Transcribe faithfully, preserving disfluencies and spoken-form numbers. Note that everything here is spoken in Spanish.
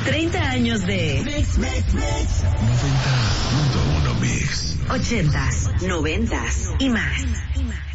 treinta años de Mix, Mix, Mix. noventa punto uno Mix. ochentas, noventas y más.